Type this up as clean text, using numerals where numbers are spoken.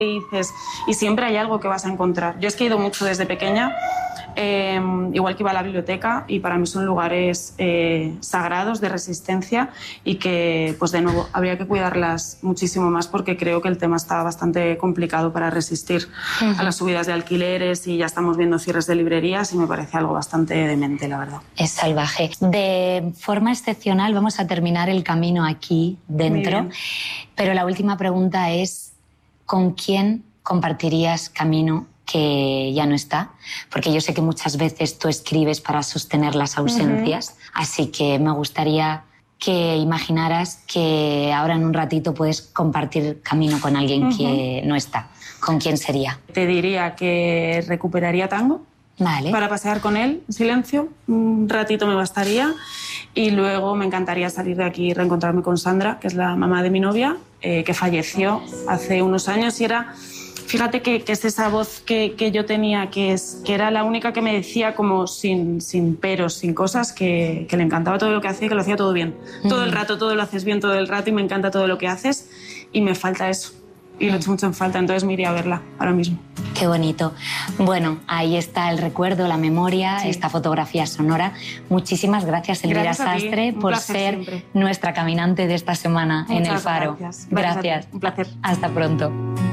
y siempre hay algo que vas a encontrar. Yo es que he ido mucho desde pequeña, igual que iba a la biblioteca, y para mí son lugares sagrados de resistencia y que, pues de nuevo, habría que cuidarlas muchísimo más porque creo que el tema está bastante complicado para resistir a las subidas de alquileres y ya estamos viendo cierres de librerías y me parece algo bastante demente, la verdad. Es salvaje. De forma excepcional vamos a terminar el camino aquí dentro, pero la última pregunta es ¿con quién compartirías camino que ya no está? Porque yo sé que muchas veces tú escribes para sostener las ausencias, así que me gustaría que imaginaras que ahora en un ratito puedes compartir camino con alguien que no está. ¿Con quién sería? Te diría que recuperaría Tango. Vale. Para pasear con él en silencio, un ratito me bastaría, y luego me encantaría salir de aquí y reencontrarme con Sandra, que es la mamá de mi novia, que falleció hace unos años y era, fíjate que es esa voz que yo tenía, que era la única que me decía como sin peros, sin cosas, que le encantaba todo lo que hacía y que lo hacía todo bien. Todo el rato, todo lo haces bien todo el rato y me encanta todo lo que haces y me falta eso. Y lo echo mucho en falta, entonces me iría a verla ahora mismo. Qué bonito. Bueno, ahí está el recuerdo, la memoria, esta fotografía sonora. Muchísimas gracias, Elvira Sastre, por ser siempre nuestra caminante de esta semana en El Faro. Gracias. Un placer. Hasta pronto.